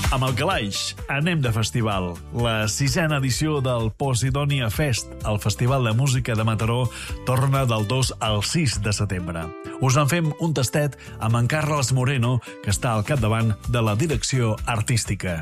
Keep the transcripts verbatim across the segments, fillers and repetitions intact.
Amb el Calaix anem de festival. La sisena edició del Posidonia Fest, el Festival de Música de Mataró, torna del dos al sis de setembre. Us en fem un tastet amb en Carles Moreno, que està al capdavant de la direcció artística.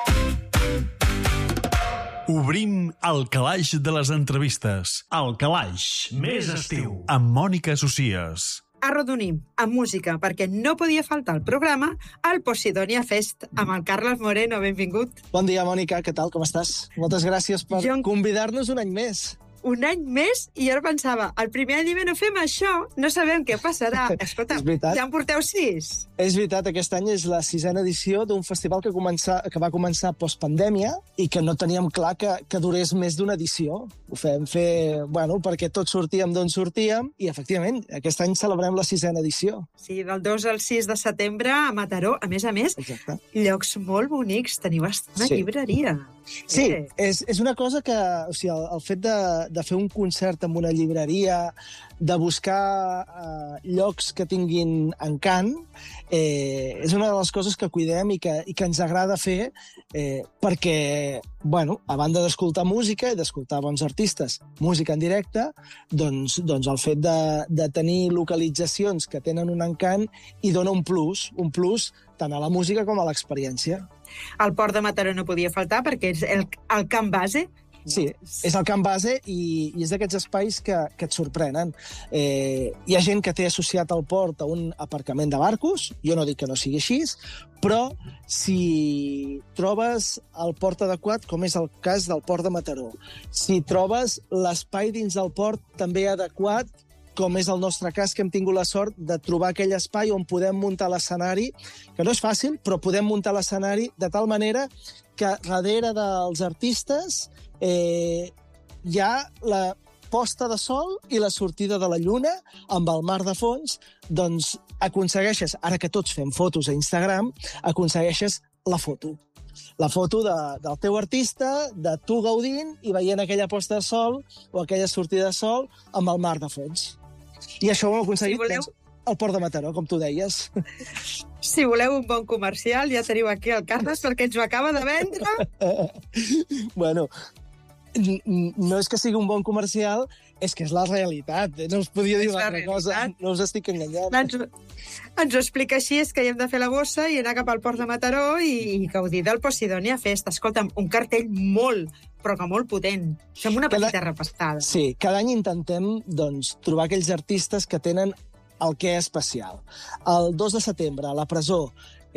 Obrim el Calaix de les entrevistes. El Calaix, més estiu, amb Mònica Socias. Arrodonim, amb música, perquè no podia faltar el programa al Posidonia Fest amb el Carles Moreno. Benvingut. Bon dia, Mònica, què tal, com estàs? Moltes gràcies per Jo... convidar-nos un any més. Un any més, i jo pensava, el primer any no fem això, no sabem què passarà. Escolta, ja en porteu sis. És veritat, aquest any és la sisena edició d'un festival que, comença, que va començar postpandèmia i que no teníem clar que, que durés més d'una edició. Ho fem fer, bueno, perquè tots sortíem d'on sortíem i, efectivament, aquest any celebrem la sisena edició. Sí, del dos al sis de setembre a Mataró. A més a més, Exacte. Llocs molt bonics. Teniu una sí. llibreria. Sí, eh. és, és una cosa que, o sigui, el, el fet de, de fer un concert amb una llibreria, de buscar eh, llocs que tinguin encant, eh, és una de les coses que cuidem i que, i que ens agrada fer eh, perquè, bueno, a banda d'escoltar música i d'escoltar bons artistes, música en directe, doncs, doncs el fet de, de tenir localitzacions que tenen un encant i dona un plus, un plus tant a la música com a l'experiència. El Port de Mataró no podia faltar perquè és el, el camp base. Sí, és el camp base i, i és d'aquests espais que, que et sorprenen. Eh, hi ha gent que té associat el port a un aparcament de barcos, jo no dic que no sigui així, però si trobes el port adequat, com és el cas del Port de Mataró, si trobes l'espai dins del port també adequat, com és el nostre cas, que hem tingut la sort de trobar aquell espai on podem muntar l'escenari, que no és fàcil, però podem muntar l'escenari de tal manera que darrere dels artistes eh, hi ha la posta de sol i la sortida de la lluna amb el mar de fons, doncs aconsegueixes, ara que tots fem fotos a Instagram, aconsegueixes la foto. La foto de, del teu artista, de tu gaudint i veient aquella posta de sol o aquella sortida de sol amb el mar de fons. I això ho hem aconseguit si voleu... doncs, al Port de Mataró, com tu deies. Si voleu un bon comercial, ja teniu aquí el Carles perquè ens ho acaba de vendre. Bueno, no és que sigui un bon comercial, és que és la realitat. No us podia dir una altra cosa. No us estic enganyant. Ens, ens ho explica així, és que hi hem de fer la bossa i anar cap al Port de Mataró i, i gaudir del Posidonia Fest. Escolta'm, un cartell molt, però que molt potent. Fem una petita cada... repassada. Sí, cada any intentem doncs, trobar aquells artistes que tenen el que és especial. El dos de setembre, a la presó,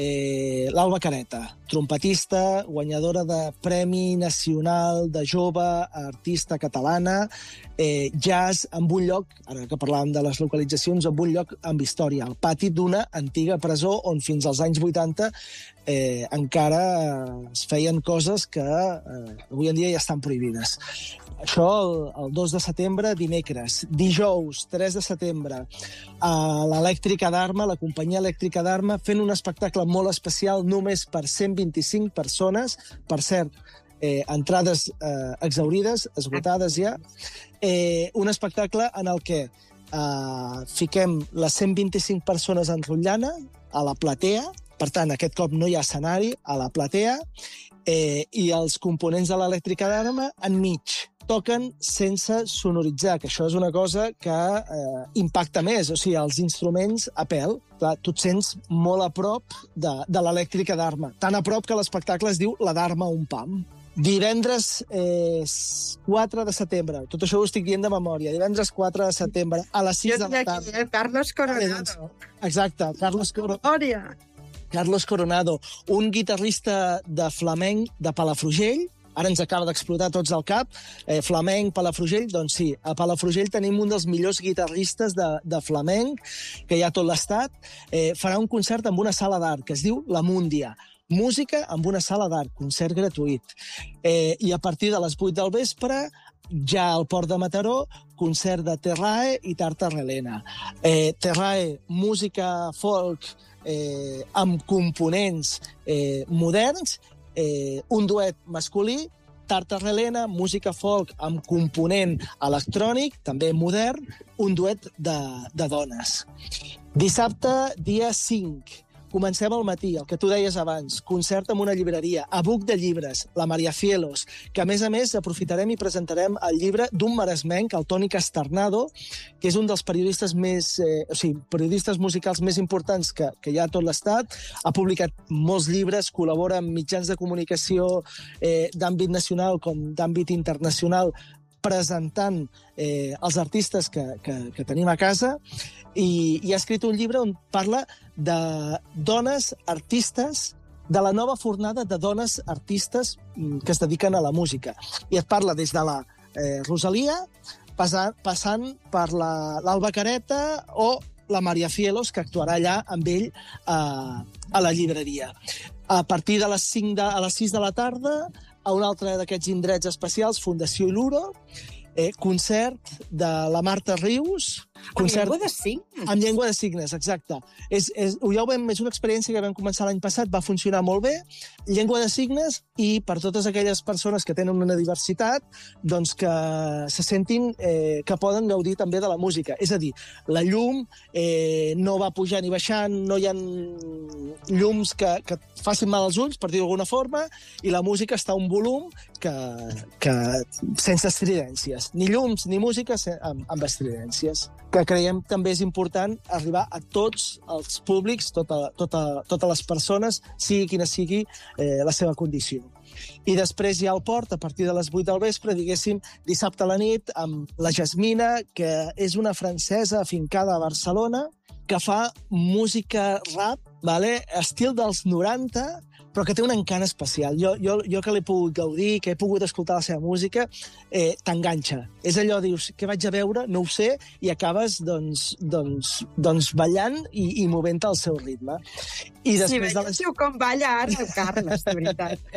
eh, l'Alba Careta, trompetista, guanyadora de Premi Nacional de Jove, artista catalana, eh, jazz, amb un lloc, ara que parlàvem de les localitzacions, amb un lloc amb història, al pati d'una antiga presó on fins als anys vuitanta eh, encara es feien coses que eh, avui en dia ja estan prohibides. Això el, el dos de setembre, dimecres. Dijous, tres de setembre, a l'Elèctrica d'Arma, la companyia Elèctrica d'Arma, fent un espectacle molt especial només per cent vint-i-cinc persones. Per cert, eh, entrades eh, exaurides, esgotades ja. Eh, un espectacle en el que eh, fiquem les cent vint-i-cinc persones en rotllana a la platea. Per tant, aquest cop no hi ha escenari, a la platea, eh, i els components de l'Elèctrica d'Arma enmig. Toquen sense sonoritzar, que això és una cosa que eh, impacta més, o sigui, els instruments a pèl. Clar, tu et sents molt a prop de, de l'Elèctrica d'Arma, tan a prop que l'espectacle es diu La d'Arma un pam. Divendres eh, quatre de setembre, tot això ho estic dient de memòria, divendres quatre de setembre, a les sis de la tarda. Aquí, Carlos Coronado. Exacte, Carlos Coronado. Carlos Coronado, un guitarrista de flamenc de Palafrugell. Ara ens acaba d'explotar tots al cap, eh, flamenc, Palafrugell, doncs sí, a Palafrugell tenim un dels millors guitarristes de, de flamenc que hi ha a tot l'estat, eh, farà un concert amb una sala d'art que es diu La Múndia, música amb una sala d'art, concert gratuït. Eh, I a partir de les vuit del vespre, ja al Port de Mataró, concert de Terrae i Tarta Relena. Eh, Terrae, música folk eh, amb components eh, moderns, Eh, un duet masculí, Tarta Relena, música folk amb component electrònic, també modern, un duet de, de dones. Dissabte, dia cinc, comencem al matí, el que tu deies abans, concert amb una llibreria, e-book de llibres, la Maria Cielos, que a més a més aprofitarem i presentarem el llibre d'un maresmenc, el Toni Casternado, que és un dels periodistes més, eh, o sigui, periodistes musicals més importants que, que hi ha a tot l'Estat. Ha publicat molts llibres, col·labora amb mitjans de comunicació eh, d'àmbit nacional com d'àmbit internacional, presentant eh, els artistes que, que, que tenim a casa, i, i ha escrit un llibre on parla de dones artistes, de la nova fornada de dones artistes que es dediquen a la música. I et parla des de la eh, Rosalia, passant, passant per l'Alba Careta o la Maria Cielos, que actuarà allà amb ell a, a la llibreria. A partir de les cinc de, a les sis de la tarda, a un altre d'aquests indrets especials, Fundació Iluro, eh, concert de la Marta Rius. Concert... Amb llengua de signes. Amb llengua de signes, exacte. És, és, ja ho vam, és una experiència que vam començar l'any passat, va funcionar molt bé. Llengua de signes, i per totes aquelles persones que tenen una diversitat, doncs que se sentin eh, que poden gaudir també de la música. És a dir, la llum eh, no va pujant i baixant, no hi ha llums que, que facin mal als ulls, per dir-ho d'alguna forma, i la música està a un volum que, que sense estridències. Ni llums ni música amb, amb estridències. Que creiem també és important arribar a tots els públics, tota, tota, totes les persones, sigui quina sigui eh, la seva condició. I després hi ha el port, a partir de les vuit del vespre, diguéssim, dissabte a la nit, amb la Jasmina, que és una francesa afincada a Barcelona, que fa música rap, vale? Estil dels noranta, però que té un encant especial. Jo, jo, jo que l'he pogut gaudir, que he pogut escoltar la seva música, eh, t'enganxa. És allò, dius, què vaig a veure? No ho sé, i acabes, doncs, doncs, doncs ballant i, i movent-te al seu ritme. I sí, veig de les... com balla ara el Carles, de veritat.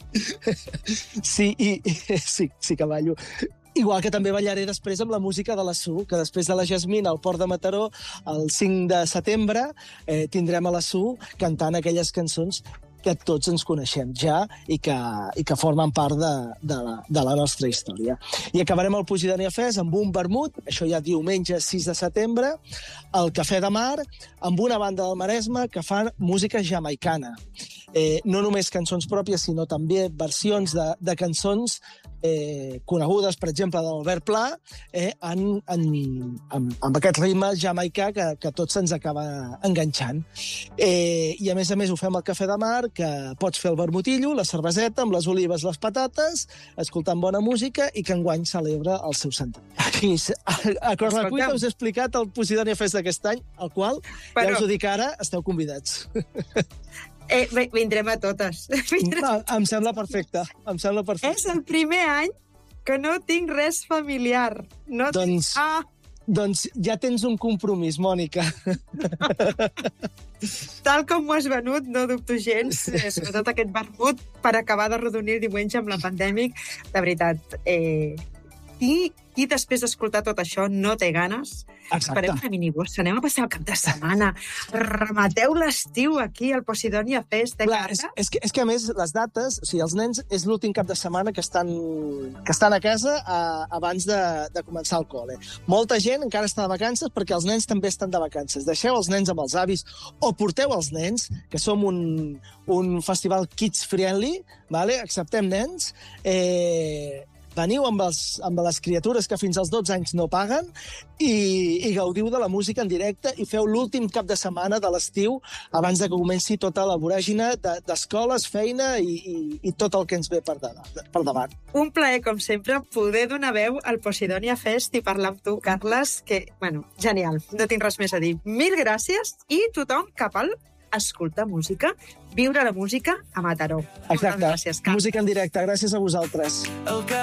Sí, i, i, sí, sí que ballo. Igual que també ballaré després amb la música de la Su, que després de la Jasmina al Port de Mataró, el cinc de setembre, eh, tindrem a la Su cantant aquelles cançons que tots ens coneixem ja i que, i que formen part de, de, la, de la nostra història. I acabarem el Posidònia Fest amb un vermut, això ja diumenge sis de setembre, al Cafè de Mar, amb una banda del Maresme que fan música jamaicana. Eh, no només cançons pròpies, sinó també versions de, de cançons eh, conegudes, per exemple, d'Albert Pla, eh, en, en, amb, amb aquest ritme jamaicà que, que tot se'ns acaba enganxant. Eh, I, a més a més, ho fem al Cafè de Mar, que pots fer el vermutillo, la cerveseta, amb les olives, les patates, escoltant bona música, i que enguany celebra el seu centenari. Aquí, a, a Correcuita us he explicat el Posidònia Fest d'aquest any, el qual, Però... ja us ho dic ara, esteu convidats. Eh, vindrem a totes. Vindrem... No, em sembla perfecte, em sembla perfecte. És el primer any que no tinc res familiar. No doncs, tinc... ah. doncs ja tens un compromís, Mònica. Tal com m'ho has venut, no dubto gens, eh, sobretot aquest vermut per acabar de rodonir el diumenge amb la pandèmic. De veritat, eh... I, i després d'escoltar tot això no té ganes. Exacte. Farem una minibús, anem a passar el cap de setmana. Remateu l'estiu aquí al Posidònia Fest. Clar, és, és, que, és que, a més, les dates... O sigui, els nens és l'últim cap de setmana que estan, que estan a casa a, abans de, de començar el col·le. Molta gent encara està de vacances perquè els nens també estan de vacances. Deixeu els nens amb els avis o porteu els nens, que som un, un festival kids-friendly, vale? Acceptem nens. Eh... Veniu amb, els, amb les criatures que fins als dotze anys no paguen i, i gaudiu de la música en directe i feu l'últim cap de setmana de l'estiu abans de que comenci tota la voràgina d'escoles, de, feina i, i, i tot el que ens ve per, de, per davant. Un plaer, com sempre, poder donar veu al Posidònia Fest i parlar amb tu, Carles, que, bueno, genial, no tinc res més a dir. Mil gràcies i tothom cap al escoltar música, viure la música a Mataró. Exacte, gràcies, música en directe, gràcies a vosaltres.